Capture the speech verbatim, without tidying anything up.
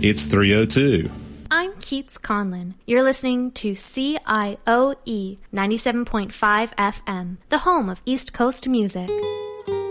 It's three oh two. I'm Keats Conlon. You're listening to C I O E ninety-seven point five F M, the home of East Coast music.